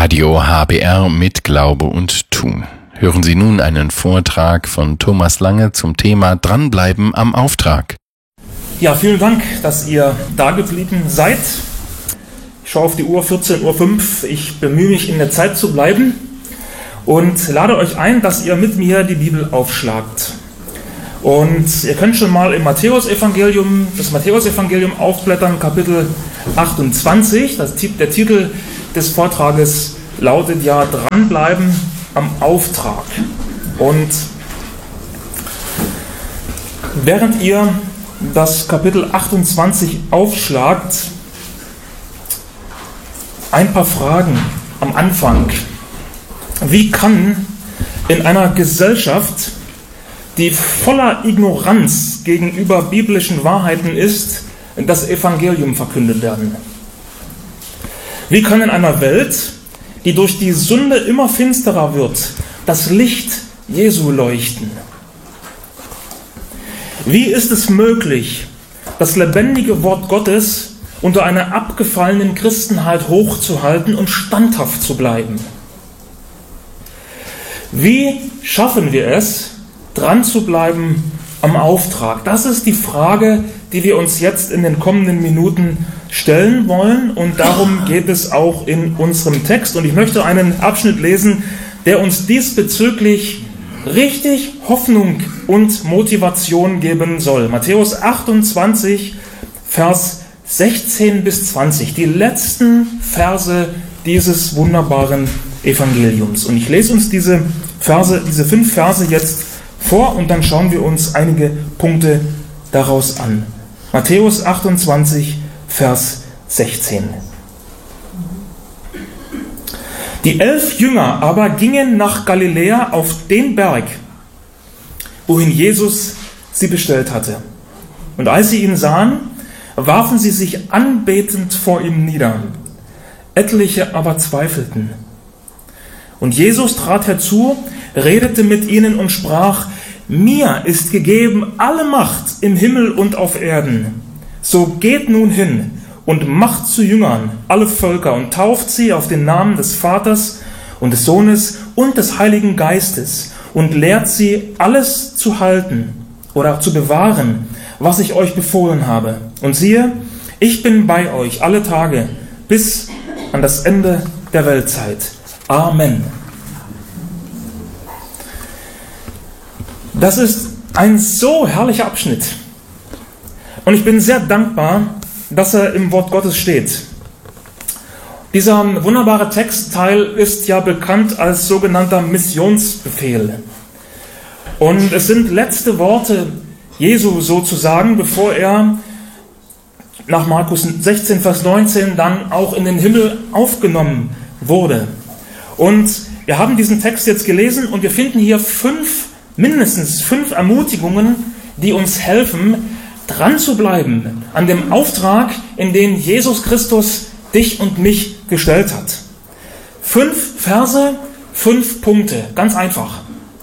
Radio HBR mit Glaube und Tun. Hören Sie nun einen Vortrag von Thomas Lange zum Thema Dranbleiben am Auftrag. Ja, vielen Dank, dass ihr da geblieben seid. Ich schaue auf die Uhr, 14:05 Uhr. Ich bemühe mich, in der Zeit zu bleiben und lade euch ein, dass ihr mit mir die Bibel aufschlagt. Und ihr könnt schon mal das Matthäusevangelium aufblättern, Kapitel 28. Der Titel des Vortrages lautet ja Dranbleiben am Auftrag. Und während ihr das Kapitel 28 aufschlagt, ein paar Fragen am Anfang. Wie kann in einer Gesellschaft, die voller Ignoranz gegenüber biblischen Wahrheiten ist, das Evangelium verkündet werden? Wie kann in einer Welt, die durch die Sünde immer finsterer wird, das Licht Jesu leuchten? Wie ist es möglich, das lebendige Wort Gottes unter einer abgefallenen Christenheit hochzuhalten und standhaft zu bleiben? Wie schaffen wir es, dran zu bleiben am Auftrag? Das ist die Frage, die wir uns jetzt in den kommenden Minuten stellen wollen, und darum geht es auch in unserem Text. Und ich möchte einen Abschnitt lesen, der uns diesbezüglich richtig Hoffnung und Motivation geben soll. Matthäus 28, Vers 16 bis 20, die letzten Verse dieses wunderbaren Evangeliums. Und ich lese uns diese 5 Verse jetzt vor und dann schauen wir uns einige Punkte daraus an. Matthäus 28, Vers 16. Die 11 Jünger aber gingen nach Galiläa auf den Berg, wohin Jesus sie bestellt hatte. Und als sie ihn sahen, warfen sie sich anbetend vor ihm nieder. Etliche aber zweifelten. Und Jesus trat herzu, redete mit ihnen und sprach: Mir ist gegeben alle Macht im Himmel und auf Erden. So geht nun hin und macht zu Jüngern alle Völker und tauft sie auf den Namen des Vaters und des Sohnes und des Heiligen Geistes und lehrt sie, alles zu halten oder zu bewahren, was ich euch befohlen habe. Und siehe, ich bin bei euch alle Tage bis an das Ende der Weltzeit. Amen. Das ist ein so herrlicher Abschnitt. Und ich bin sehr dankbar, dass er im Wort Gottes steht. Dieser wunderbare Textteil ist ja bekannt als sogenannter Missionsbefehl. Und es sind letzte Worte Jesu sozusagen, bevor er nach Markus 16, Vers 19 dann auch in den Himmel aufgenommen wurde. Und wir haben diesen Text jetzt gelesen und wir finden hier mindestens 5 Ermutigungen, die uns helfen, dran zu bleiben an dem Auftrag, in den Jesus Christus dich und mich gestellt hat. 5 Verse, 5 Punkte, ganz einfach.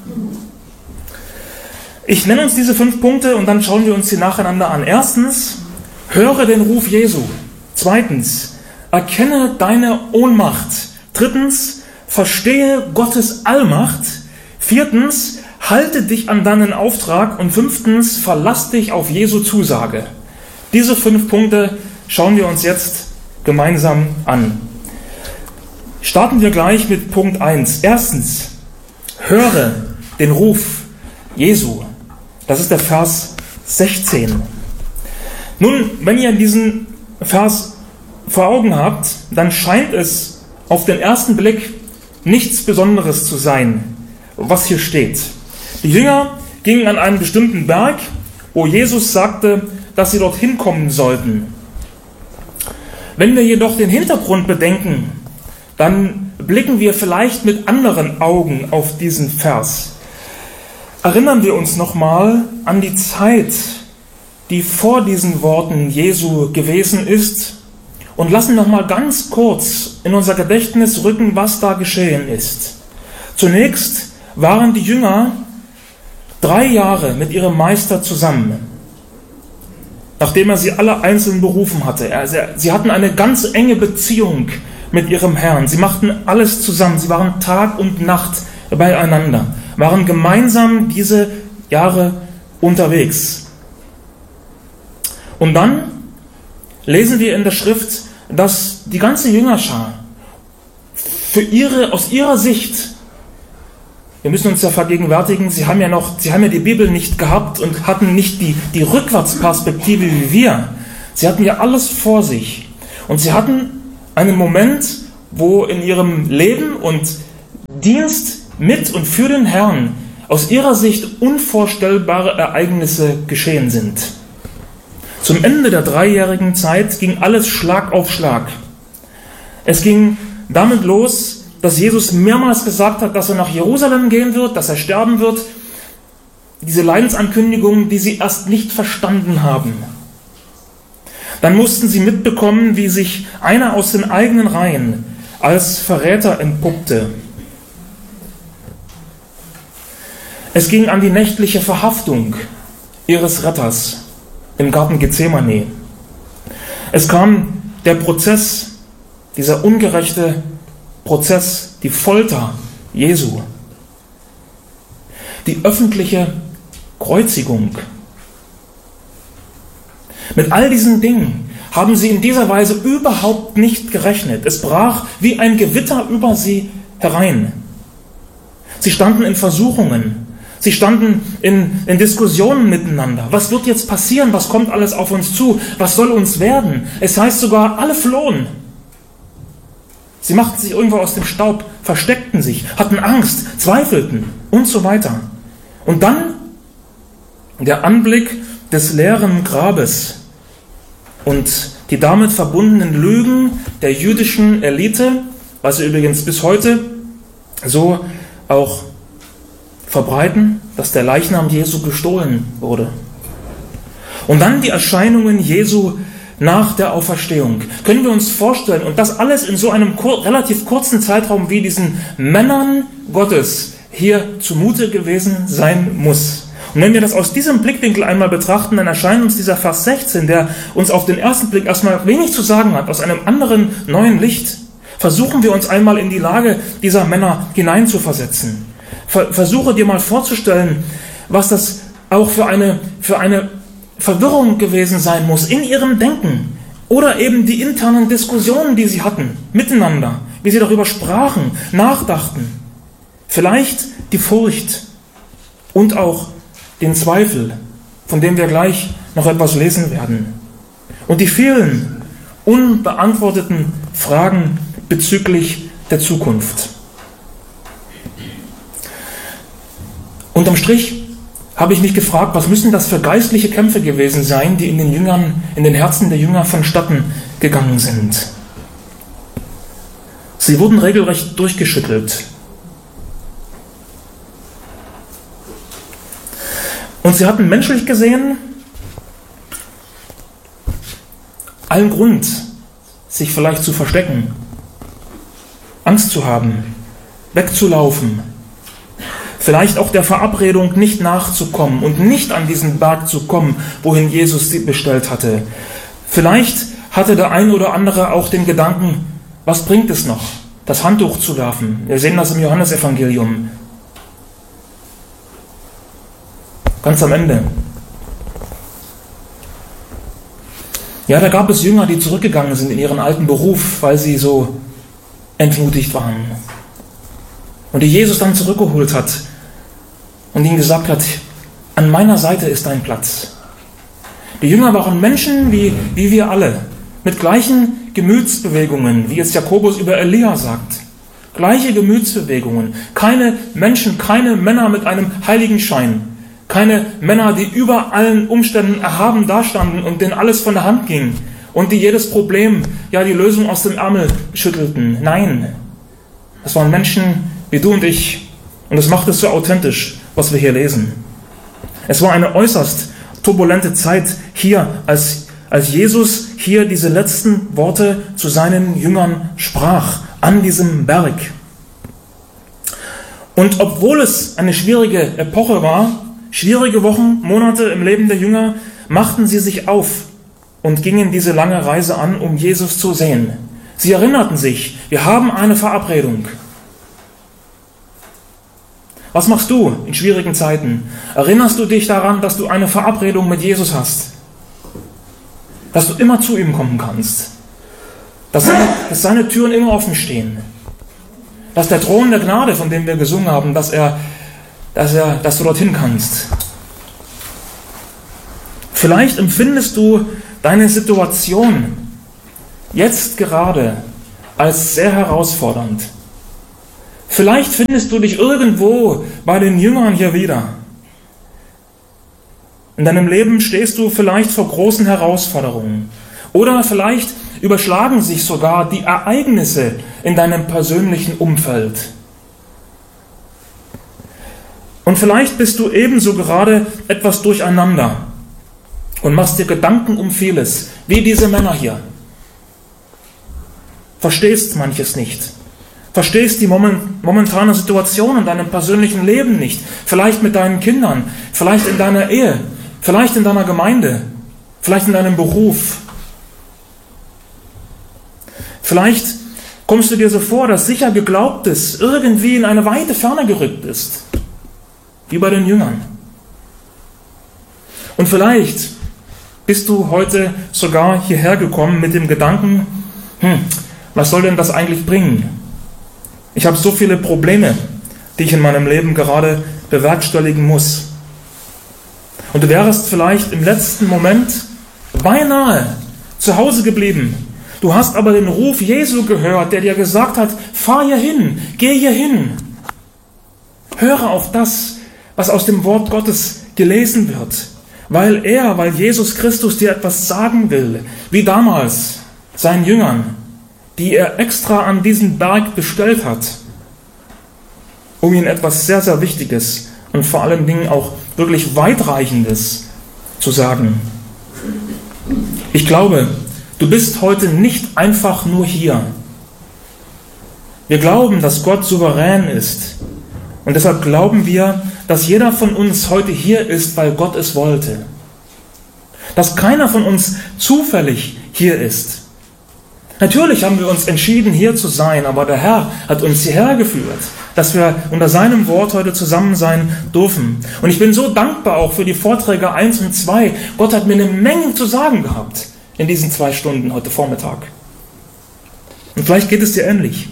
Ich nenne uns diese 5 Punkte und dann schauen wir uns sie nacheinander an. Erstens, höre den Ruf Jesu. Zweitens, erkenne deine Ohnmacht. Drittens, verstehe Gottes Allmacht. Viertens, halte dich an deinen Auftrag. Und 5. verlass dich auf Jesu Zusage. Diese 5 Punkte schauen wir uns jetzt gemeinsam an. Starten wir gleich mit Punkt 1. Erstens, höre den Ruf Jesu. Das ist der Vers 16. Nun, wenn ihr diesen Vers vor Augen habt, dann scheint es auf den ersten Blick nichts Besonderes zu sein, was hier steht. Die Jünger gingen an einen bestimmten Berg, wo Jesus sagte, dass sie dorthin kommen sollten. Wenn wir jedoch den Hintergrund bedenken, dann blicken wir vielleicht mit anderen Augen auf diesen Vers. Erinnern wir uns nochmal an die Zeit, die vor diesen Worten Jesu gewesen ist, und lassen nochmal ganz kurz in unser Gedächtnis rücken, was da geschehen ist. Zunächst waren die Jünger 3 Jahre mit ihrem Meister zusammen, nachdem er sie alle einzeln berufen hatte. Sie hatten eine ganz enge Beziehung mit ihrem Herrn. Sie machten alles zusammen. Sie waren Tag und Nacht beieinander, waren gemeinsam diese Jahre unterwegs. Und dann lesen wir in der Schrift, dass die ganze Jüngerschar aus ihrer Sicht, wir müssen uns ja vergegenwärtigen, sie haben ja die Bibel nicht gehabt und hatten nicht die Rückwärtsperspektive wie wir. Sie hatten ja alles vor sich. Und sie hatten einen Moment, wo in ihrem Leben und Dienst mit und für den Herrn aus ihrer Sicht unvorstellbare Ereignisse geschehen sind. Zum Ende der 3-jährigen Zeit ging alles Schlag auf Schlag. Es ging damit los, dass Jesus mehrmals gesagt hat, dass er nach Jerusalem gehen wird, dass er sterben wird. Diese Leidensankündigungen, die sie erst nicht verstanden haben. Dann mussten sie mitbekommen, wie sich einer aus den eigenen Reihen als Verräter entpuppte. Es ging an die nächtliche Verhaftung ihres Retters im Garten Gethsemane. Es kam der Prozess, dieser ungerechte Prozess, die Folter Jesu, die öffentliche Kreuzigung. Mit all diesen Dingen haben sie in dieser Weise überhaupt nicht gerechnet. Es brach wie ein Gewitter über sie herein. Sie standen in Versuchungen. Sie standen in Diskussionen miteinander. Was wird jetzt passieren? Was kommt alles auf uns zu? Was soll uns werden? Es heißt sogar, alle flohen. Sie machten sich irgendwo aus dem Staub, versteckten sich, hatten Angst, zweifelten und so weiter. Und dann der Anblick des leeren Grabes und die damit verbundenen Lügen der jüdischen Elite, was sie übrigens bis heute so auch verbreiten, dass der Leichnam Jesu gestohlen wurde. Und dann die Erscheinungen Jesu nach der Auferstehung. Können wir uns vorstellen, und das alles in so einem relativ kurzen Zeitraum, wie diesen Männern Gottes hier zumute gewesen sein muss. Und wenn wir das aus diesem Blickwinkel einmal betrachten, dann erscheint uns dieser Vers 16, der uns auf den ersten Blick erstmal wenig zu sagen hat, aus einem anderen, neuen Licht. Versuchen wir uns einmal in die Lage dieser Männer hineinzuversetzen. Versuche dir mal vorzustellen, was das auch für eine Verwirrung gewesen sein muss in ihrem Denken oder eben die internen Diskussionen, die sie hatten, miteinander, wie sie darüber sprachen, nachdachten. Vielleicht die Furcht und auch den Zweifel, von dem wir gleich noch etwas lesen werden. Und die vielen unbeantworteten Fragen bezüglich der Zukunft. Unterm Strich habe ich mich gefragt, was müssen das für geistliche Kämpfe gewesen sein, die in den Herzen der Jünger vonstatten gegangen sind. Sie wurden regelrecht durchgeschüttelt. Und sie hatten menschlich gesehen allen Grund, sich vielleicht zu verstecken, Angst zu haben, wegzulaufen, vielleicht auch der Verabredung nicht nachzukommen und nicht an diesen Berg zu kommen, wohin Jesus sie bestellt hatte. Vielleicht hatte der ein oder andere auch den Gedanken, was bringt es noch, das Handtuch zu werfen? Wir sehen das im Johannesevangelium. Ganz am Ende. Ja, da gab es Jünger, die zurückgegangen sind in ihren alten Beruf, weil sie so entmutigt waren. Und die Jesus dann zurückgeholt hat und ihnen gesagt hat, an meiner Seite ist dein Platz. Die Jünger waren Menschen wie wir alle, mit gleichen Gemütsbewegungen, wie es Jakobus über Elia sagt. Gleiche Gemütsbewegungen. Keine Menschen, keine Männer mit einem Heiligenschein. Keine Männer, die über allen Umständen erhaben dastanden und denen alles von der Hand ging und die jedes Problem, ja die Lösung aus dem Ärmel schüttelten. Nein, das waren Menschen wie du und ich und das macht es so authentisch, was wir hier lesen. Es war eine äußerst turbulente Zeit hier, als Jesus hier diese letzten Worte zu seinen Jüngern sprach, an diesem Berg. Und obwohl es eine schwierige Epoche war, schwierige Wochen, Monate im Leben der Jünger, machten sie sich auf und gingen diese lange Reise an, um Jesus zu sehen. Sie erinnerten sich, wir haben eine Verabredung. Was machst du in schwierigen Zeiten? Erinnerst du dich daran, dass du eine Verabredung mit Jesus hast? Dass du immer zu ihm kommen kannst? Dass seine Türen immer offen stehen? Dass der Thron der Gnade, von dem wir gesungen haben, dass du dorthin kannst? Vielleicht empfindest du deine Situation jetzt gerade als sehr herausfordernd. Vielleicht findest du dich irgendwo bei den Jüngern hier wieder. In deinem Leben stehst du vielleicht vor großen Herausforderungen. Oder vielleicht überschlagen sich sogar die Ereignisse in deinem persönlichen Umfeld. Und vielleicht bist du ebenso gerade etwas durcheinander und machst dir Gedanken um vieles, wie diese Männer hier. Verstehst manches nicht. Verstehst die momentane Situation in deinem persönlichen Leben nicht. Vielleicht mit deinen Kindern, vielleicht in deiner Ehe, vielleicht in deiner Gemeinde, vielleicht in deinem Beruf. Vielleicht kommst du dir so vor, dass sicher Geglaubtes irgendwie in eine weite Ferne gerückt ist. Wie bei den Jüngern. Und vielleicht bist du heute sogar hierher gekommen mit dem Gedanken, was soll denn das eigentlich bringen? Ich habe so viele Probleme, die ich in meinem Leben gerade bewerkstelligen muss. Und du wärst vielleicht im letzten Moment beinahe zu Hause geblieben. Du hast aber den Ruf Jesu gehört, der dir gesagt hat, fahr hier hin, geh hier hin. Höre auf das, was aus dem Wort Gottes gelesen wird, weil Jesus Christus dir etwas sagen will, wie damals seinen Jüngern, die er extra an diesen Berg bestellt hat, um ihnen etwas sehr, sehr Wichtiges und vor allen Dingen auch wirklich Weitreichendes zu sagen. Ich glaube, du bist heute nicht einfach nur hier. Wir glauben, dass Gott souverän ist. Und deshalb glauben wir, dass jeder von uns heute hier ist, weil Gott es wollte. Dass keiner von uns zufällig hier ist. Natürlich haben wir uns entschieden, hier zu sein, aber der Herr hat uns hierher geführt, dass wir unter seinem Wort heute zusammen sein dürfen. Und ich bin so dankbar auch für die Vorträge 1 und 2. Gott hat mir eine Menge zu sagen gehabt in diesen 2 Stunden heute Vormittag. Und vielleicht geht es dir ähnlich.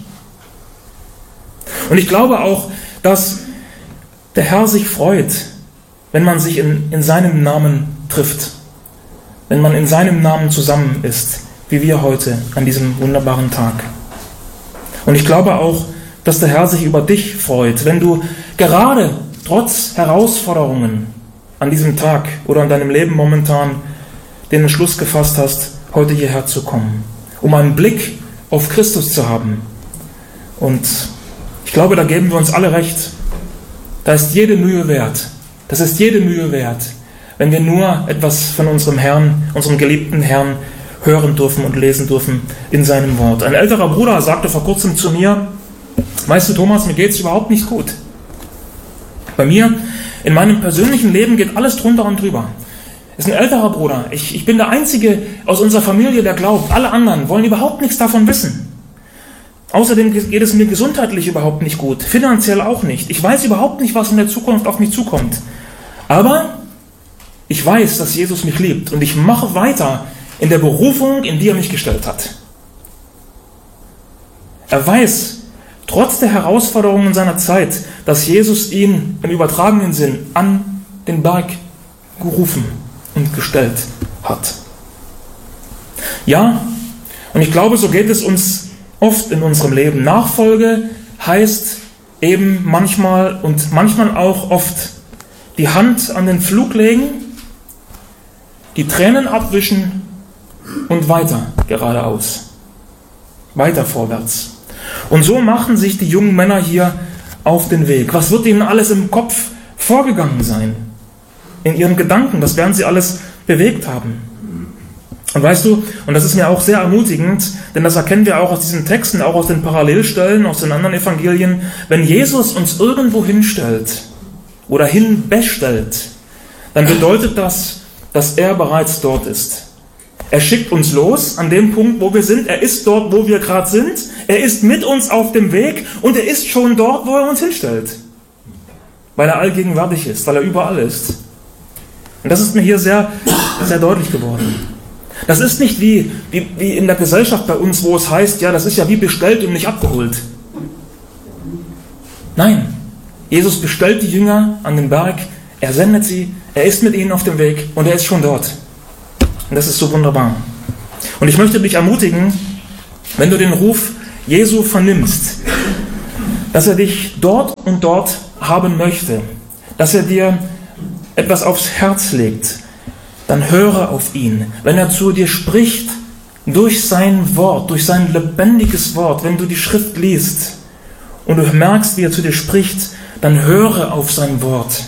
Und ich glaube auch, dass der Herr sich freut, wenn man sich in seinem Namen trifft, wenn man in seinem Namen zusammen ist, wie wir heute an diesem wunderbaren Tag. Und ich glaube auch, dass der Herr sich über dich freut, wenn du gerade trotz Herausforderungen an diesem Tag oder in deinem Leben momentan den Entschluss gefasst hast, heute hierher zu kommen, um einen Blick auf Christus zu haben. Und ich glaube, da geben wir uns alle recht. Da ist jede Mühe wert. Das ist jede Mühe wert, wenn wir nur etwas von unserem Herrn, unserem geliebten Herrn, hören dürfen und lesen dürfen in seinem Wort. Ein älterer Bruder sagte vor kurzem zu mir, weißt du Thomas, mir geht es überhaupt nicht gut. Bei mir, in meinem persönlichen Leben geht alles drunter und drüber. Ist ein älterer Bruder. Ich bin der Einzige aus unserer Familie, der glaubt. Alle anderen wollen überhaupt nichts davon wissen. Außerdem geht es mir gesundheitlich überhaupt nicht gut, finanziell auch nicht. Ich weiß überhaupt nicht, was in der Zukunft auf mich zukommt. Aber ich weiß, dass Jesus mich liebt und ich mache weiter in der Berufung, in die er mich gestellt hat. Er weiß, trotz der Herausforderungen seiner Zeit, dass Jesus ihn im übertragenen Sinn an den Berg gerufen und gestellt hat. Ja, und ich glaube, so geht es uns oft in unserem Leben. Nachfolge heißt eben manchmal und manchmal auch oft die Hand an den Pflug legen, die Tränen abwischen und weiter geradeaus, weiter vorwärts. Und so machen sich die jungen Männer hier auf den Weg. Was wird ihnen alles im Kopf vorgegangen sein? In ihren Gedanken, das werden sie alles bewegt haben. Und weißt du, und das ist mir auch sehr ermutigend, denn das erkennen wir auch aus diesen Texten, auch aus den Parallelstellen, aus den anderen Evangelien, wenn Jesus uns irgendwo hinstellt oder hinbestellt, dann bedeutet das, dass er bereits dort ist. Er schickt uns los an dem Punkt, wo wir sind. Er ist dort, wo wir gerade sind. Er ist mit uns auf dem Weg und er ist schon dort, wo er uns hinstellt. Weil er allgegenwärtig ist, weil er überall ist. Und das ist mir hier sehr, sehr deutlich geworden. Das ist nicht wie in der Gesellschaft bei uns, wo es heißt, ja, das ist ja wie bestellt und nicht abgeholt. Nein, Jesus bestellt die Jünger an den Berg, er sendet sie, er ist mit ihnen auf dem Weg und er ist schon dort. Und das ist so wunderbar. Und ich möchte dich ermutigen, wenn du den Ruf Jesu vernimmst, dass er dich dort und dort haben möchte, dass er dir etwas aufs Herz legt, dann höre auf ihn. Wenn er zu dir spricht, durch sein Wort, durch sein lebendiges Wort, wenn du die Schrift liest und du merkst, wie er zu dir spricht, dann höre auf sein Wort.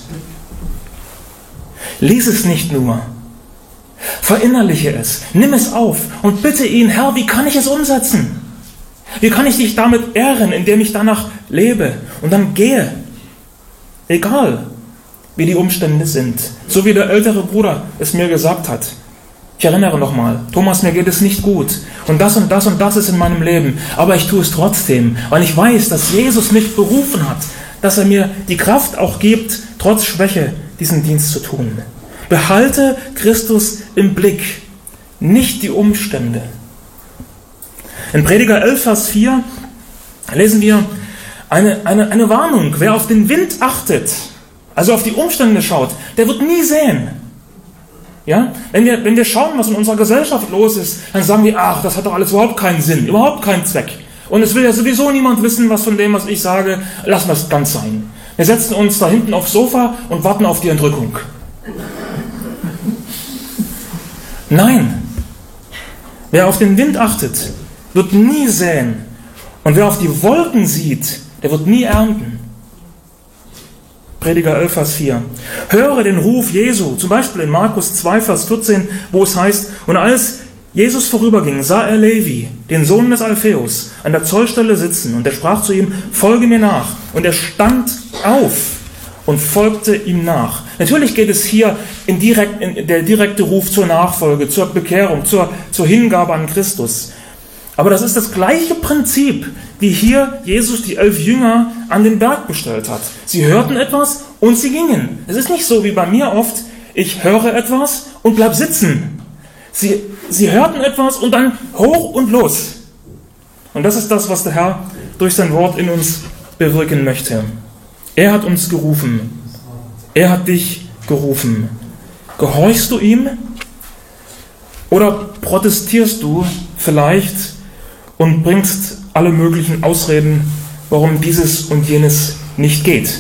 Lies es nicht nur, verinnerliche es, nimm es auf und bitte ihn, Herr, wie kann ich es umsetzen? Wie kann ich dich damit ehren, indem ich danach lebe und dann gehe? Egal, wie die Umstände sind. So wie der ältere Bruder es mir gesagt hat. Ich erinnere nochmal, Thomas, mir geht es nicht gut. Und das und das und das ist in meinem Leben. Aber ich tue es trotzdem, weil ich weiß, dass Jesus mich berufen hat, dass er mir die Kraft auch gibt, trotz Schwäche diesen Dienst zu tun. Behalte Christus im Blick, nicht die Umstände. In Prediger 11, Vers 4 lesen wir eine Warnung. Wer auf den Wind achtet, also auf die Umstände schaut, der wird nie säen. Ja? Wenn wir schauen, was in unserer Gesellschaft los ist, dann sagen wir, ach, das hat doch alles überhaupt keinen Sinn, überhaupt keinen Zweck. Und es will ja sowieso niemand wissen, was von dem, was ich sage, lassen wir es ganz sein. Wir setzen uns da hinten aufs Sofa und warten auf die Entrückung. Nein, wer auf den Wind achtet, wird nie säen. Und wer auf die Wolken sieht, der wird nie ernten. Prediger 11, Vers 4. Höre den Ruf Jesu, zum Beispiel in Markus 2, Vers 14, wo es heißt, und als Jesus vorüberging, sah er Levi, den Sohn des Alpheus, an der Zollstelle sitzen, und er sprach zu ihm, folge mir nach. Und er stand auf und folgte ihm nach. Natürlich geht es hier in der direkte Ruf zur Nachfolge, zur Bekehrung, zur Hingabe an Christus. Aber das ist das gleiche Prinzip, wie hier Jesus die 11 Jünger an den Berg bestellt hat. Sie hörten etwas und sie gingen. Es ist nicht so wie bei mir oft, ich höre etwas und bleib sitzen. Sie hörten etwas und dann hoch und los. Und das ist das, was der Herr durch sein Wort in uns bewirken möchte. Er hat uns gerufen. Er hat dich gerufen. Gehorchst du ihm? Oder protestierst du vielleicht und bringst alle möglichen Ausreden, warum dieses und jenes nicht geht?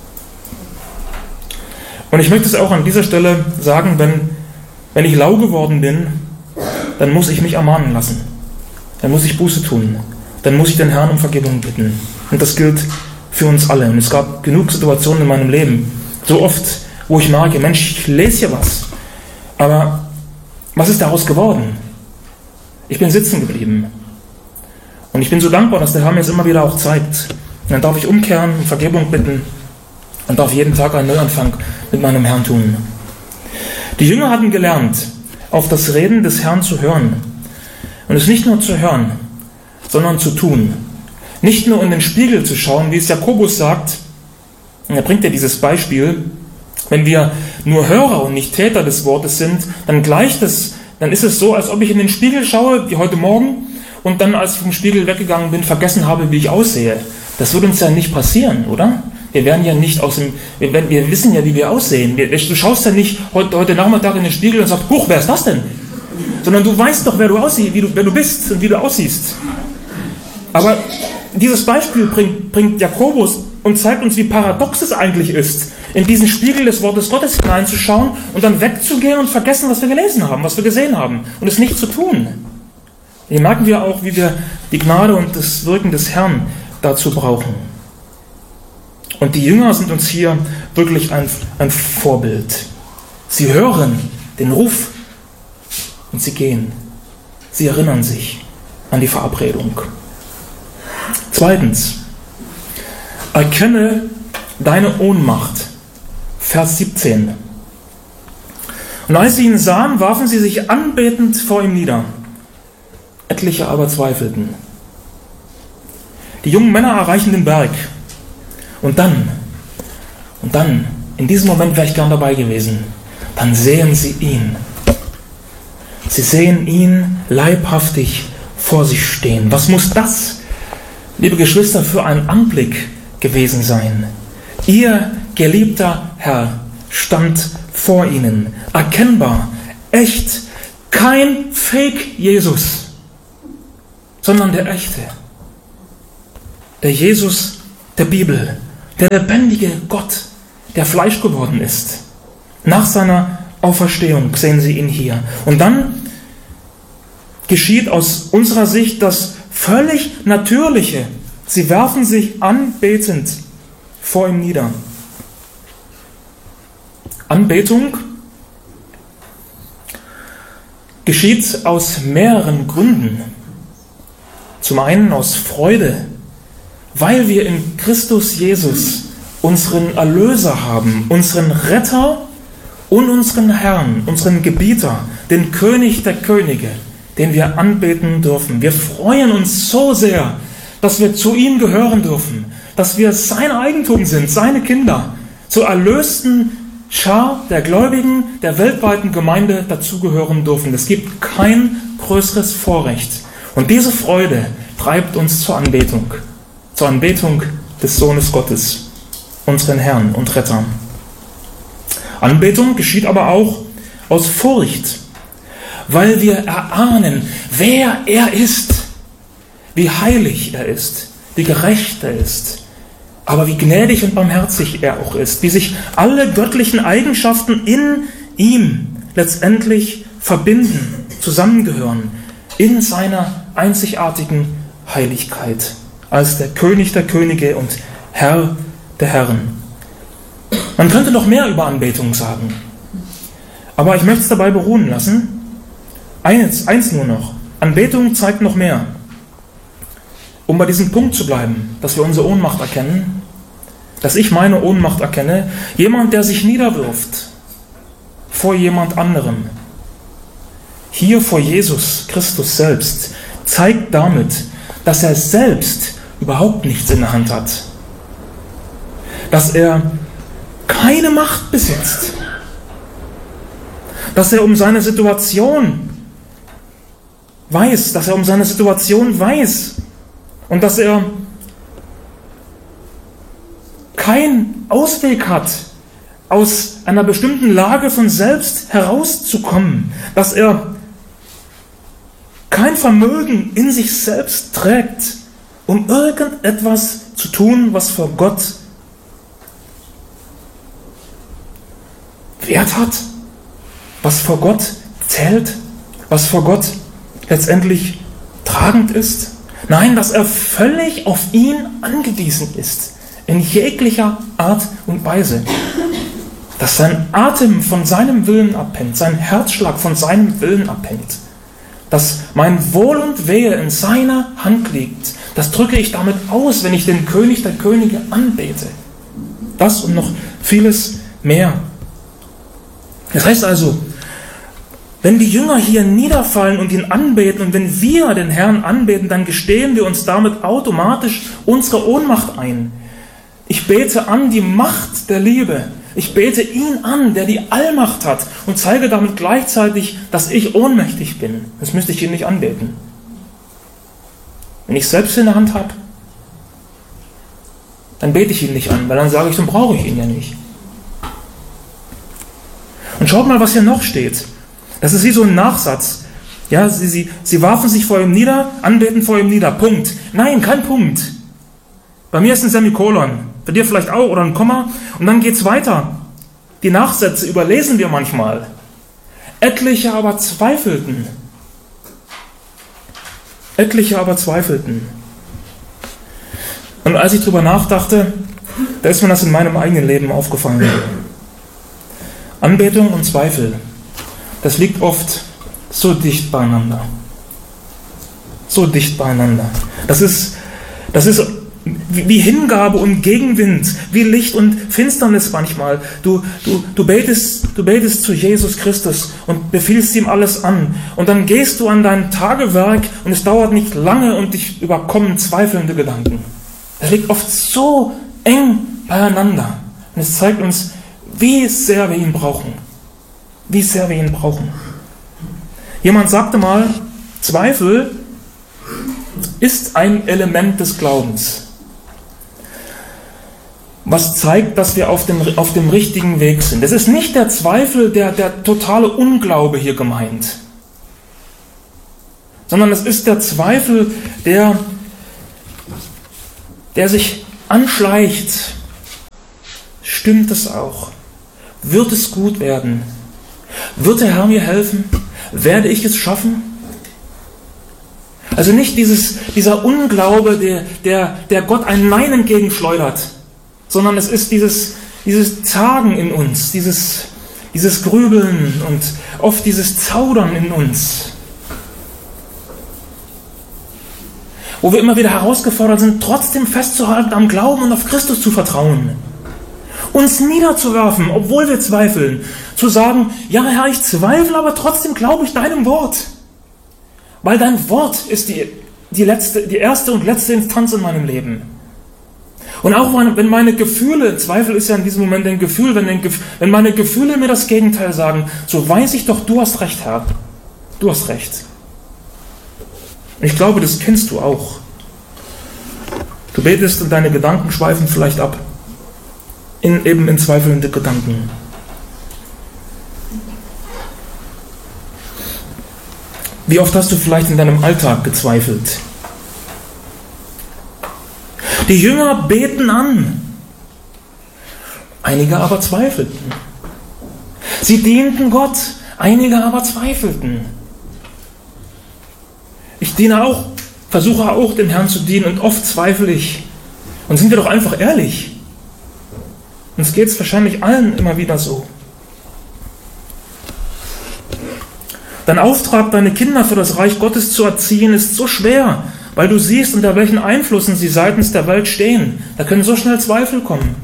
Und ich möchte es auch an dieser Stelle sagen, wenn ich lau geworden bin, dann muss ich mich ermahnen lassen. Dann muss ich Buße tun. Dann muss ich den Herrn um Vergebung bitten. Und das gilt für uns alle. Und es gab genug Situationen in meinem Leben, so oft, wo ich merke, Mensch, ich lese hier was. Aber was ist daraus geworden? Ich bin sitzen geblieben. Und ich bin so dankbar, dass der Herr mir es immer wieder auch zeigt. Und dann darf ich umkehren, um Vergebung bitten und darf jeden Tag einen Neuanfang mit meinem Herrn tun. Die Jünger hatten gelernt, auf das Reden des Herrn zu hören. Und es nicht nur zu hören, sondern zu tun. Nicht nur in den Spiegel zu schauen, wie es Jakobus sagt. Und er bringt ja dieses Beispiel. Wenn wir nur Hörer und nicht Täter des Wortes sind, dann ist es so, als ob ich in den Spiegel schaue, wie heute Morgen, und dann, als ich vom Spiegel weggegangen bin, vergessen habe, wie ich aussehe. Das wird uns ja nicht passieren, oder? Wir werden ja nicht wir wissen ja, wie wir aussehen. Du schaust ja nicht heute Nachmittag in den Spiegel und sagst, huch, wer ist das denn? Sondern du weißt doch, wer du bist und wie du aussiehst. Aber dieses Beispiel bringt Jakobus und zeigt uns, wie paradox es eigentlich ist, in diesen Spiegel des Wortes Gottes hineinzuschauen und dann wegzugehen und vergessen, was wir gelesen haben, was wir gesehen haben und es nicht zu tun. Hier merken wir auch, wie wir die Gnade und das Wirken des Herrn dazu brauchen. Und die Jünger sind uns hier wirklich ein Vorbild. Sie hören den Ruf und sie gehen. Sie erinnern sich an die Verabredung. Zweitens, erkenne deine Ohnmacht. Vers 17. Und als sie ihn sahen, warfen sie sich anbetend vor ihm nieder. Etliche aber zweifelten. Die jungen Männer erreichen den Berg. Und dann, in diesem Moment wäre ich gern dabei gewesen, dann sehen sie ihn. Sie sehen ihn leibhaftig vor sich stehen. Was muss das, liebe Geschwister, für ein Anblick gewesen sein? Ihr geliebter Herr stand vor ihnen, erkennbar, echt, kein Fake-Jesus, sondern der echte, der Jesus der Bibel, der lebendige Gott, der Fleisch geworden ist. Nach seiner Auferstehung sehen Sie ihn hier. Und dann geschieht aus unserer Sicht das völlig Natürliche. Sie werfen sich anbetend vor ihm nieder. Anbetung geschieht aus mehreren Gründen. Zum einen aus Freude, weil wir in Christus Jesus unseren Erlöser haben, unseren Retter und unseren Herrn, unseren Gebieter, den König der Könige, den wir anbeten dürfen. Wir freuen uns so sehr, dass wir zu ihm gehören dürfen, dass wir sein Eigentum sind, seine Kinder, zur erlösten Schar der Gläubigen der weltweiten Gemeinde dazugehören dürfen. Es gibt kein größeres Vorrecht. Und diese Freude treibt uns zur Anbetung des Sohnes Gottes, unseren Herrn und Retter. Anbetung geschieht aber auch aus Furcht, weil wir erahnen, wer er ist, wie heilig er ist, wie gerecht er ist, aber wie gnädig und barmherzig er auch ist, wie sich alle göttlichen Eigenschaften in ihm letztendlich verbinden, zusammengehören, in seiner einzigartigen Heiligkeit, als der König der Könige und Herr der Herren. Man könnte noch mehr über Anbetung sagen, aber ich möchte es dabei beruhen lassen. Eins nur noch, Anbetung zeigt noch mehr. Um bei diesem Punkt zu bleiben, dass wir unsere Ohnmacht erkennen, dass ich meine Ohnmacht erkenne, jemand, der sich niederwirft vor jemand anderem, hier vor Jesus Christus selbst, zeigt damit, dass er selbst überhaupt nichts in der Hand hat, dass er keine Macht besitzt, dass er um seine Situation weiß, und dass er keinen Ausweg hat, aus einer bestimmten Lage von selbst herauszukommen, dass er kein Vermögen in sich selbst trägt, um irgendetwas zu tun, was vor Gott Wert hat, was vor Gott zählt, was vor Gott letztendlich tragend ist. Nein, dass er völlig auf ihn angewiesen ist, in jeglicher Art und Weise. Dass sein Atem von seinem Willen abhängt, sein Herzschlag von seinem Willen abhängt. Dass mein Wohl und Wehe in seiner Hand liegt. Das drücke ich damit aus, wenn ich den König der Könige anbete. Das und noch vieles mehr. Das heißt also, wenn die Jünger hier niederfallen und ihn anbeten und wenn wir den Herrn anbeten, dann gestehen wir uns damit automatisch unsere Ohnmacht ein. Ich bete an die Macht der Liebe. Ich bete ihn an, der die Allmacht hat und zeige damit gleichzeitig, dass ich ohnmächtig bin. Das müsste ich ihn nicht anbeten. Wenn ich selbst in der Hand habe, dann bete ich ihn nicht an, weil dann sage ich, dann brauche ich ihn ja nicht. Und schaut mal, was hier noch steht. Das ist wie so ein Nachsatz. Ja, sie warfen sich vor ihm nieder, anbeten vor ihm nieder. Punkt. Nein, kein Punkt. Bei mir ist ein Semikolon. Bei dir vielleicht auch oder ein Komma. Und dann geht's weiter. Die Nachsätze überlesen wir manchmal. Etliche aber zweifelten. Und als ich drüber nachdachte, da ist mir das in meinem eigenen Leben aufgefallen. Anbetung und Zweifel. Das liegt oft so dicht beieinander. Das ist wie Hingabe und Gegenwind, wie Licht und Finsternis manchmal. Du betest zu Jesus Christus und befiehlst ihm alles an. Und dann gehst du an dein Tagewerk und es dauert nicht lange und dich überkommen zweifelnde Gedanken. Das liegt oft so eng beieinander. Und es zeigt uns, wie sehr wir ihn brauchen. Wie sehr wir ihn brauchen. Jemand sagte mal, Zweifel ist ein Element des Glaubens, was zeigt, dass wir auf dem richtigen Weg sind. Es ist nicht der Zweifel, der totale Unglaube hier gemeint, sondern es ist der Zweifel, der sich anschleicht. Stimmt es auch? Wird es gut werden? Wird der Herr mir helfen? Werde ich es schaffen? Also nicht dieser Unglaube, der Gott ein Nein entgegenschleudert, sondern es ist dieses Zagen in uns, dieses Grübeln und oft dieses Zaudern in uns, wo wir immer wieder herausgefordert sind, trotzdem festzuhalten am Glauben und auf Christus zu vertrauen. Uns niederzuwerfen, obwohl wir zweifeln. Zu sagen, ja Herr, ich zweifle, aber trotzdem glaube ich deinem Wort. Weil dein Wort ist die erste und letzte Instanz in meinem Leben. Und auch wenn meine Gefühle, Zweifel ist ja in diesem Moment ein Gefühl, wenn meine Gefühle mir das Gegenteil sagen, so weiß ich doch, du hast recht, Herr. Du hast recht. Ich glaube, das kennst du auch. Du betest und deine Gedanken schweifen vielleicht ab. In zweifelnde Gedanken. Wie oft hast du vielleicht in deinem Alltag gezweifelt? Die Jünger beten an, einige aber zweifelten. Sie dienten Gott, einige aber zweifelten. Ich versuche auch dem Herrn zu dienen und oft zweifle ich. Und sind wir doch einfach ehrlich. Uns geht es wahrscheinlich allen immer wieder so. Dein Auftrag, deine Kinder für das Reich Gottes zu erziehen, ist so schwer, weil du siehst, unter welchen Einflüssen sie seitens der Welt stehen. Da können so schnell Zweifel kommen.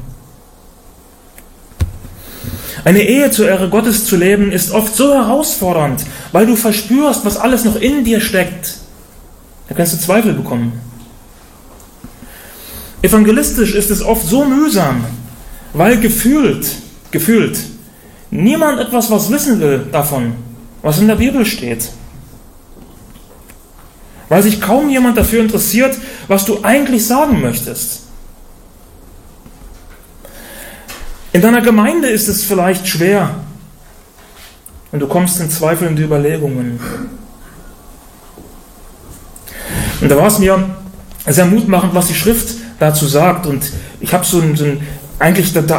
Eine Ehe zur Ehre Gottes zu leben, ist oft so herausfordernd, weil du verspürst, was alles noch in dir steckt. Da kannst du Zweifel bekommen. Evangelistisch ist es oft so mühsam, weil gefühlt niemand etwas was wissen will davon, was in der Bibel steht. Weil sich kaum jemand dafür interessiert, was du eigentlich sagen möchtest. In deiner Gemeinde ist es vielleicht schwer und du kommst in zweifelnde Überlegungen. Und da war es mir sehr mutmachend, was die Schrift dazu sagt. Und ich habe eigentlich der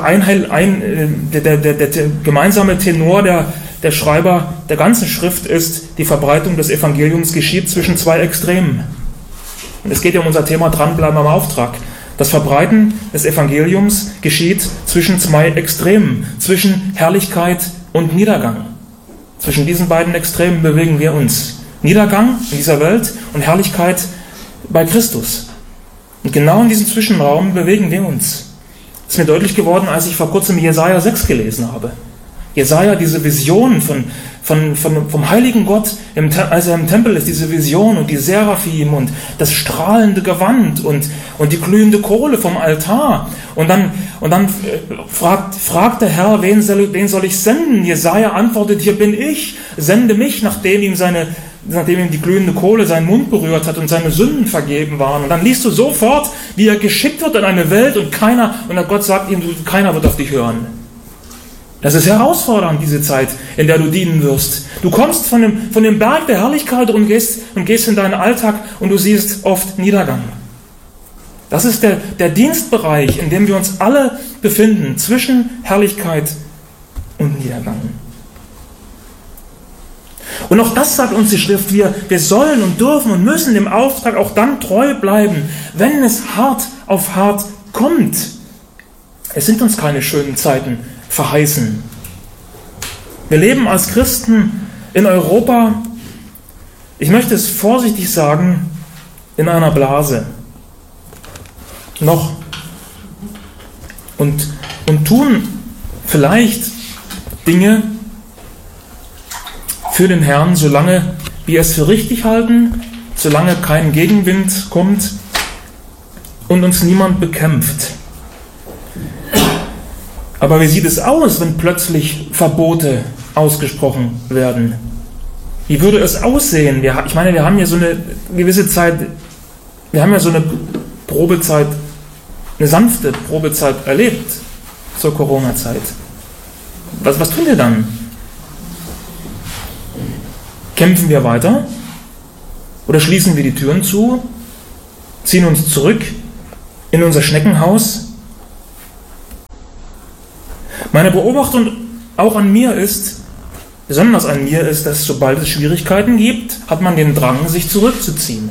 gemeinsame Tenor der Schreiber der ganzen Schrift ist, die Verbreitung des Evangeliums geschieht zwischen zwei Extremen. Und es geht ja um unser Thema Dranbleiben am Auftrag. Das Verbreiten des Evangeliums geschieht zwischen zwei Extremen, zwischen Herrlichkeit und Niedergang. Zwischen diesen beiden Extremen bewegen wir uns. Niedergang in dieser Welt und Herrlichkeit bei Christus. Und genau in diesem Zwischenraum bewegen wir uns. Das ist mir deutlich geworden, als ich vor kurzem Jesaja 6 gelesen habe. Jesaja, diese Vision vom heiligen Gott, als er im Tempel ist, diese Vision und die Seraphim und das strahlende Gewand und die glühende Kohle vom Altar. Und dann fragt der Herr, wen soll ich senden? Jesaja antwortet, hier bin ich, sende mich, nachdem ihm die glühende Kohle seinen Mund berührt hat und seine Sünden vergeben waren. Und dann liest du sofort, wie er geschickt wird in eine Welt und Gott sagt ihm, keiner wird auf dich hören. Das ist herausfordernd, diese Zeit, in der du dienen wirst. Du kommst von dem Berg der Herrlichkeit und gehst in deinen Alltag und du siehst oft Niedergang. Das ist der Dienstbereich, in dem wir uns alle befinden, zwischen Herrlichkeit und Niedergang. Und auch das sagt uns die Schrift, wir sollen und dürfen und müssen dem Auftrag auch dann treu bleiben, wenn es hart auf hart kommt. Es sind uns keine schönen Zeiten verheißen. Wir leben als Christen in Europa, ich möchte es vorsichtig sagen, in einer Blase. noch und tun vielleicht Dinge für den Herrn, solange wir es für richtig halten, solange kein Gegenwind kommt und uns niemand bekämpft. Aber wie sieht es aus, wenn plötzlich Verbote ausgesprochen werden? Wie würde es aussehen? Ich meine, wir haben ja so eine gewisse Zeit, wir haben ja so eine Probezeit, eine sanfte Probezeit erlebt zur Corona-Zeit. Was tun wir dann? Kämpfen wir weiter? Oder schließen wir die Türen zu? Ziehen uns zurück in unser Schneckenhaus? Meine Beobachtung auch an mir ist, besonders an mir ist, dass sobald es Schwierigkeiten gibt, hat man den Drang, sich zurückzuziehen.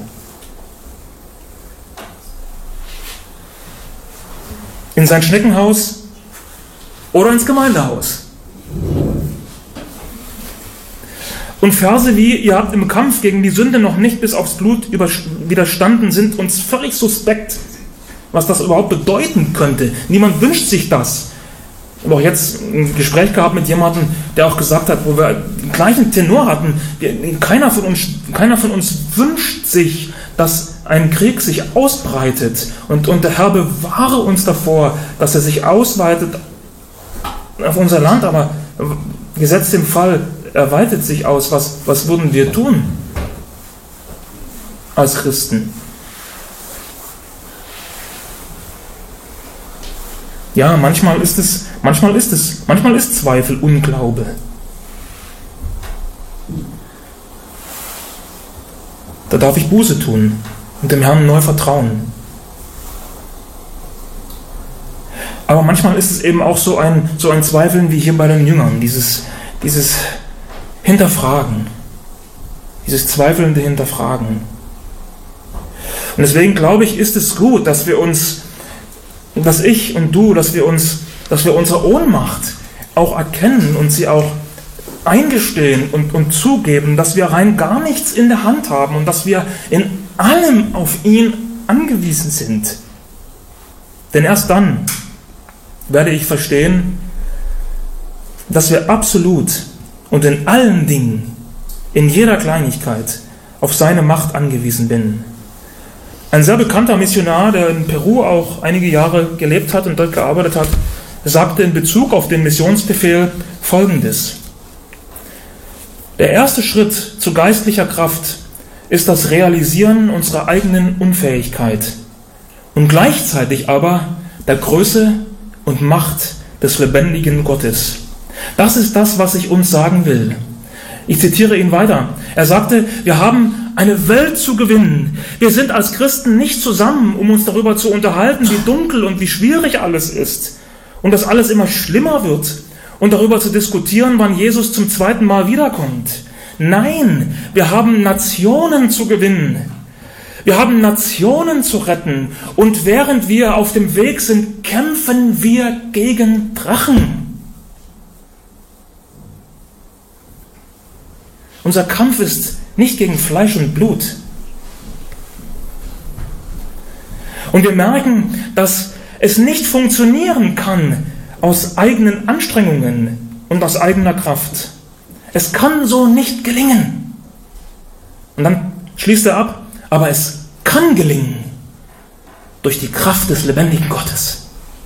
In sein Schneckenhaus oder ins Gemeindehaus. Und Verse wie, ihr habt im Kampf gegen die Sünde noch nicht bis aufs Blut widerstanden, sind uns völlig suspekt, was das überhaupt bedeuten könnte. Niemand wünscht sich das. Ich habe auch jetzt ein Gespräch gehabt mit jemandem, der auch gesagt hat, wo wir den gleichen Tenor hatten, keiner von uns wünscht sich, dass ein Krieg sich ausbreitet. Und der Herr bewahre uns davor, dass er sich ausweitet auf unser Land, aber gesetzt im Fall, er weitet sich aus. Was würden wir tun als Christen? Ja, manchmal ist Zweifel Unglaube. Da darf ich Buße tun und dem Herrn neu vertrauen. Aber manchmal ist es eben auch so ein Zweifeln wie hier bei den Jüngern, dieses Hinterfragen, dieses zweifelnde Hinterfragen. Und deswegen glaube ich, ist es gut, dass wir unsere Ohnmacht auch erkennen und sie auch eingestehen und zugeben, dass wir rein gar nichts in der Hand haben und dass wir in allem auf ihn angewiesen sind. Denn erst dann werde ich verstehen, dass wir absolut und in allen Dingen, in jeder Kleinigkeit, auf seine Macht angewiesen sind. Ein sehr bekannter Missionar, der in Peru auch einige Jahre gelebt hat und dort gearbeitet hat, sagte in Bezug auf den Missionsbefehl Folgendes: Der erste Schritt zu geistlicher Kraft ist das Realisieren unserer eigenen Unfähigkeit und gleichzeitig aber der Größe und Macht des lebendigen Gottes. Das ist das, was ich uns sagen will. Ich zitiere ihn weiter. Er sagte, wir haben eine Welt zu gewinnen. Wir sind als Christen nicht zusammen, um uns darüber zu unterhalten, wie dunkel und wie schwierig alles ist und dass alles immer schlimmer wird und darüber zu diskutieren, wann Jesus zum zweiten Mal wiederkommt. Nein, wir haben Nationen zu gewinnen. Wir haben Nationen zu retten und während wir auf dem Weg sind, kämpfen wir gegen Drachen. Unser Kampf ist nicht gegen Fleisch und Blut. Und wir merken, dass es nicht funktionieren kann aus eigenen Anstrengungen und aus eigener Kraft. Es kann so nicht gelingen. Und dann schließt er ab, aber es kann gelingen durch die Kraft des lebendigen Gottes.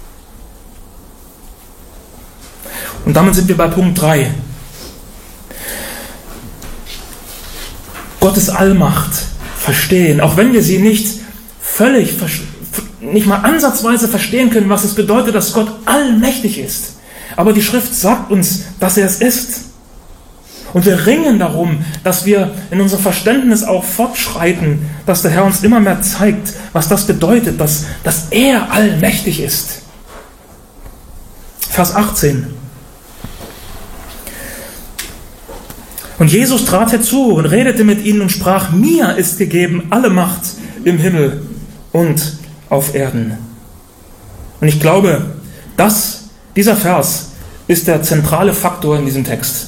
Und damit sind wir bei Punkt 3. Gottes Allmacht verstehen, auch wenn wir sie nicht mal ansatzweise verstehen können, was es bedeutet, dass Gott allmächtig ist. Aber die Schrift sagt uns, dass er es ist. Und wir ringen darum, dass wir in unserem Verständnis auch fortschreiten, dass der Herr uns immer mehr zeigt, was das bedeutet, dass er allmächtig ist. Vers 18. Und Jesus trat herzu und redete mit ihnen und sprach, mir ist gegeben alle Macht im Himmel und auf Erden. Und ich glaube, dieser Vers ist der zentrale Faktor in diesem Text.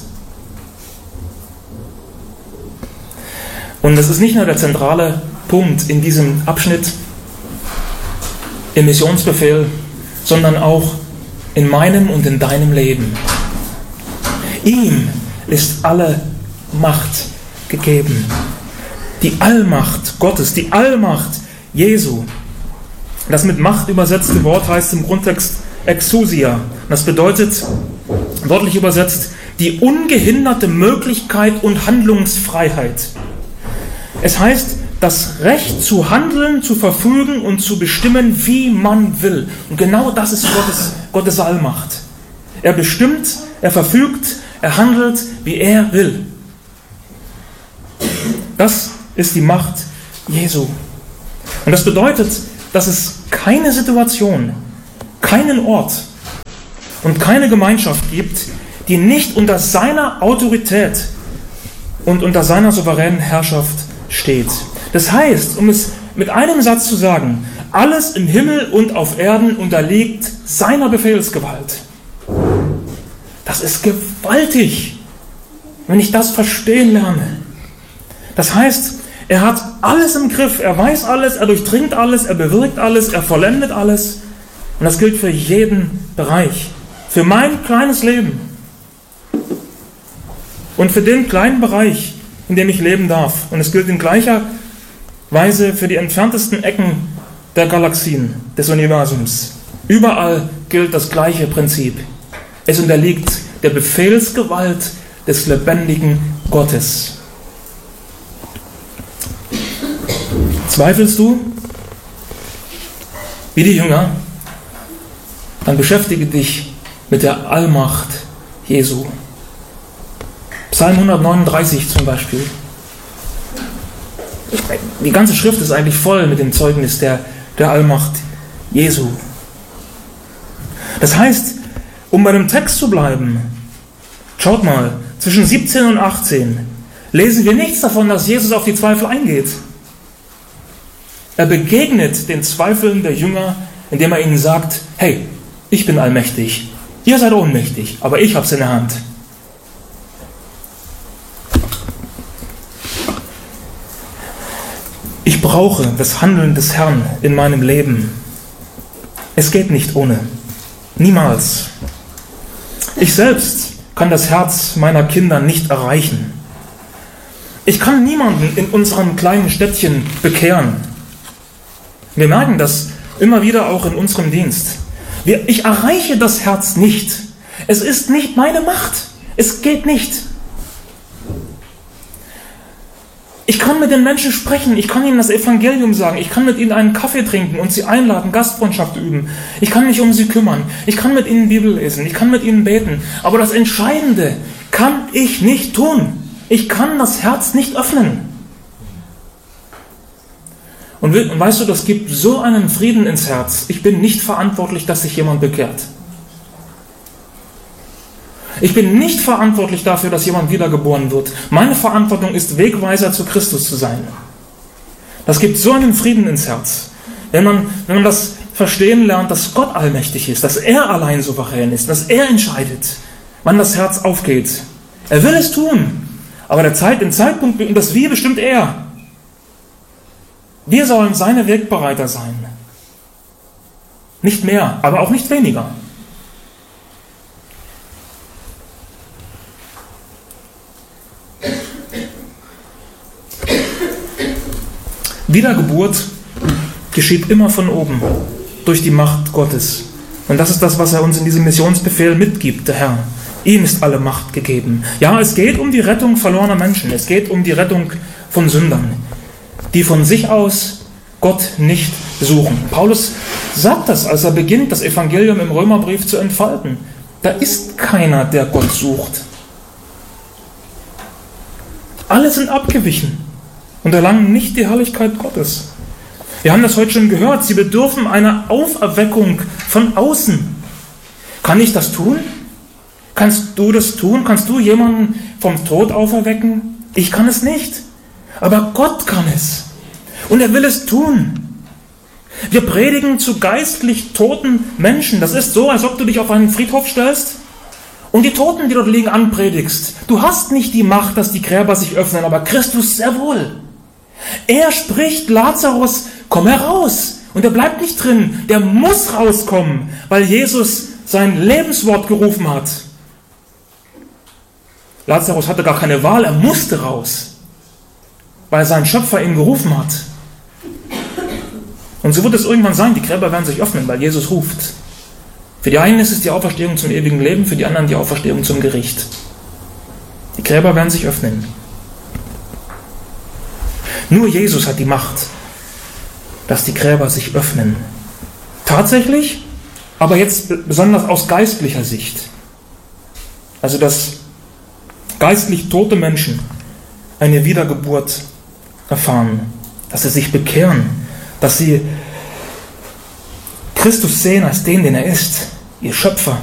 Und das ist nicht nur der zentrale Punkt in diesem Abschnitt. im Missionsbefehl, sondern auch in meinem und in deinem Leben. Ihm ist alle Macht gegeben. Die Allmacht Gottes, die Allmacht Jesu. Das mit Macht übersetzte Wort heißt im Grundtext Exousia. Das bedeutet, wörtlich übersetzt, die ungehinderte Möglichkeit und Handlungsfreiheit. Es heißt, das Recht zu handeln, zu verfügen und zu bestimmen, wie man will. Und genau das ist Gottes Allmacht. Er bestimmt, er verfügt, er handelt, wie er will. Das ist die Macht Jesu. Und das bedeutet, dass es keine Situation, keinen Ort und keine Gemeinschaft gibt, die nicht unter seiner Autorität und unter seiner souveränen Herrschaft steht. Das heißt, um es mit einem Satz zu sagen, alles im Himmel und auf Erden unterliegt seiner Befehlsgewalt. Das ist gewaltig, wenn ich das verstehen lerne. Das heißt, er hat alles im Griff, er weiß alles, er durchdringt alles, er bewirkt alles, er vollendet alles. Und das gilt für jeden Bereich, für mein kleines Leben und für den kleinen Bereich, in dem ich leben darf. Und es gilt in gleicher Weise für die entferntesten Ecken der Galaxien, des Universums. Überall gilt das gleiche Prinzip. Es unterliegt der Befehlsgewalt des lebendigen Gottes. Zweifelst du, wie die Jünger? Dann beschäftige dich mit der Allmacht Jesu. Psalm 139 zum Beispiel. Die ganze Schrift ist eigentlich voll mit dem Zeugnis der Allmacht Jesu. Das heißt, um bei dem Text zu bleiben, schaut mal, zwischen 17 und 18 lesen wir nichts davon, dass Jesus auf die Zweifel eingeht. Er begegnet den Zweifeln der Jünger, indem er ihnen sagt, hey, ich bin allmächtig, ihr seid ohnmächtig, aber ich habe es in der Hand. Ich brauche das Handeln des Herrn in meinem Leben. Es geht nicht ohne. Niemals. Ich selbst kann das Herz meiner Kinder nicht erreichen. Ich kann niemanden in unserem kleinen Städtchen bekehren. Wir merken das immer wieder auch in unserem Dienst. Ich erreiche das Herz nicht. Es ist nicht meine Macht. Es geht nicht. Ich kann mit den Menschen sprechen, ich kann ihnen das Evangelium sagen, ich kann mit ihnen einen Kaffee trinken und sie einladen, Gastfreundschaft üben. Ich kann mich um sie kümmern, ich kann mit ihnen Bibel lesen, ich kann mit ihnen beten. Aber das Entscheidende kann ich nicht tun. Ich kann das Herz nicht öffnen. Und weißt du, das gibt so einen Frieden ins Herz. Ich bin nicht verantwortlich, dass sich jemand bekehrt. Ich bin nicht verantwortlich dafür, dass jemand wiedergeboren wird. Meine Verantwortung ist, Wegweiser zu Christus zu sein. Das gibt so einen Frieden ins Herz. Wenn man das verstehen lernt, dass Gott allmächtig ist, dass er allein souverän ist, dass er entscheidet, wann das Herz aufgeht. Er will es tun, aber den Zeitpunkt und das Wie bestimmt er. Wir sollen seine Wegbereiter sein. Nicht mehr, aber auch nicht weniger. Wiedergeburt geschieht immer von oben, durch die Macht Gottes. Und das ist das, was er uns in diesem Missionsbefehl mitgibt, der Herr. Ihm ist alle Macht gegeben. Ja, es geht um die Rettung verlorener Menschen. Es geht um die Rettung von Sündern, die von sich aus Gott nicht suchen. Paulus sagt das, als er beginnt, das Evangelium im Römerbrief zu entfalten. Da ist keiner, der Gott sucht. Alle sind abgewichen und erlangen nicht die Herrlichkeit Gottes. Wir haben das heute schon gehört. Sie bedürfen einer Auferweckung von außen. Kann ich das tun? Kannst du das tun? Kannst du jemanden vom Tod auferwecken? Ich kann es nicht. Aber Gott kann es. Und er will es tun. Wir predigen zu geistlich toten Menschen. Das ist so, als ob du dich auf einen Friedhof stellst und die Toten, die dort liegen, anpredigst. Du hast nicht die Macht, dass die Gräber sich öffnen, aber Christus sehr wohl. Er spricht, Lazarus, komm heraus. Und der bleibt nicht drin, der muss rauskommen, weil Jesus sein Lebenswort gerufen hat. Lazarus hatte gar keine Wahl, er musste raus, weil sein Schöpfer ihn gerufen hat. Und so wird es irgendwann sein, die Gräber werden sich öffnen, weil Jesus ruft. Für die einen ist es die Auferstehung zum ewigen Leben, für die anderen die Auferstehung zum Gericht. Die Gräber werden sich öffnen. Nur Jesus hat die Macht, dass die Gräber sich öffnen. Tatsächlich, aber jetzt besonders aus geistlicher Sicht. Also dass geistlich tote Menschen eine Wiedergeburt erfahren, dass sie sich bekehren, dass sie Christus sehen als den er ist, ihr Schöpfer,